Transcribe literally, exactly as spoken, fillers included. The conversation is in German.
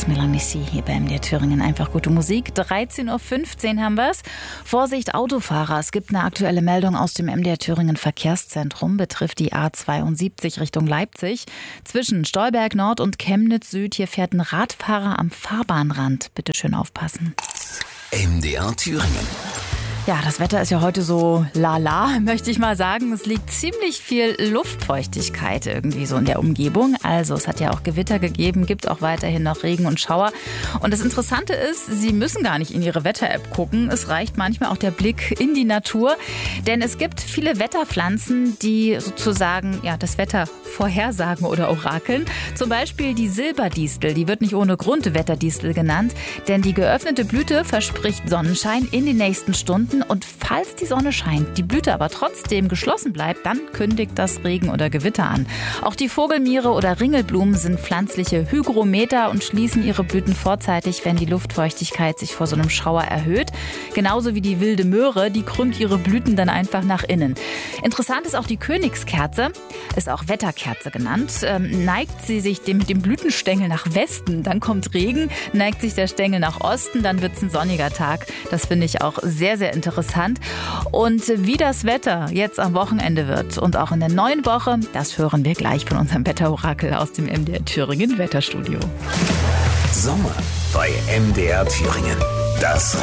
mit Melanie C. hier bei M D R Thüringen. Einfach gute Musik. dreizehn Uhr fünfzehn haben wir es. Vorsicht Autofahrer. Es gibt eine aktuelle Meldung aus dem M D R Thüringen Verkehrszentrum. Betrifft die A zweiundsiebzig Richtung Leipzig. Zwischen Stolberg Nord und Chemnitz Süd. Hier fährt ein Radfahrer am Fahrbahnrand. Bitte schön aufpassen. M D R Thüringen. Ja, das Wetter ist ja heute so lala, möchte ich mal sagen. Es liegt ziemlich viel Luftfeuchtigkeit irgendwie so in der Umgebung. Also es hat ja auch Gewitter gegeben, gibt auch weiterhin noch Regen und Schauer. Und das Interessante ist, Sie müssen gar nicht in Ihre Wetter-App gucken. Es reicht manchmal auch der Blick in die Natur. Denn es gibt viele Wetterpflanzen, die sozusagen ja, das Wetter vorhersagen oder orakeln. Zum Beispiel die Silberdistel. Die wird nicht ohne Grund Wetterdistel genannt. Denn die geöffnete Blüte verspricht Sonnenschein in den nächsten Stunden. Und falls die Sonne scheint, die Blüte aber trotzdem geschlossen bleibt, dann kündigt das Regen oder Gewitter an. Auch die Vogelmiere oder Ringelblumen sind pflanzliche Hygrometer und schließen ihre Blüten vorzeitig, wenn die Luftfeuchtigkeit sich vor so einem Schauer erhöht. Genauso wie die wilde Möhre, die krümmt ihre Blüten dann einfach nach innen. Interessant ist auch die Königskerze, ist auch Wetterkerze genannt. Ähm, neigt sie sich dem, mit dem Blütenstängel nach Westen, dann kommt Regen, neigt sich der Stängel nach Osten, dann wird es ein sonniger Tag. Das finde ich auch sehr, sehr interessant. Interessant. Und wie das Wetter jetzt am Wochenende wird und auch in der neuen Woche, das hören wir gleich von unserem Wetterorakel aus dem M D R Thüringen Wetterstudio. Sommer bei M D R Thüringen. Das